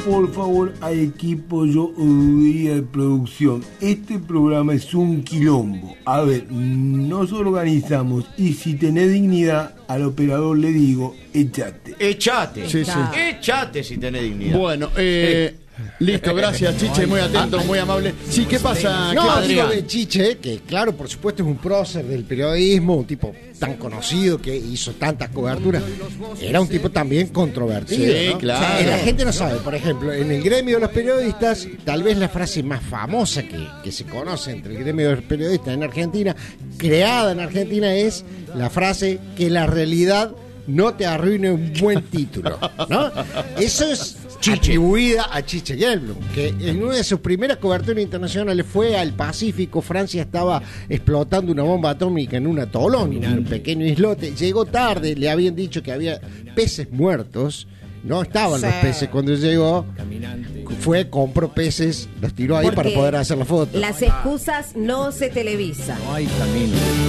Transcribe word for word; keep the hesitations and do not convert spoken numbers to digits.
por favor al equipo yo de producción. Este programa es un quilombo. A ver, nos organizamos y si tenés dignidad, al operador le digo, echate. Echate. Sí, sí. Echate si tenés dignidad. Bueno, eh... listo, gracias Chiche, muy atento, muy amable. Sí, ¿qué pasa? No, ¿Qué digo Adrián? de Chiche, que claro, por supuesto es un prócer del periodismo, un tipo tan conocido que hizo tantas coberturas, era un tipo también controvertido. Sí, ¿no? claro. O sea, la gente no sabe, por ejemplo, en el gremio de los periodistas, tal vez la frase más famosa que, que se conoce entre el gremio de los periodistas en Argentina, creada en Argentina, es la frase que la realidad no te arruine un buen título, ¿no? Eso es atribuida a Chiche Gelblum, que en una de sus primeras coberturas internacionales fue al Pacífico. Francia estaba explotando una bomba atómica en un atolón, un pequeño islote. Llegó tarde, le habían dicho que había peces muertos. No estaban los peces cuando llegó. Fue, compró peces, los tiró ahí Porque para poder hacer la foto. Las excusas no se televisan. No hay camino.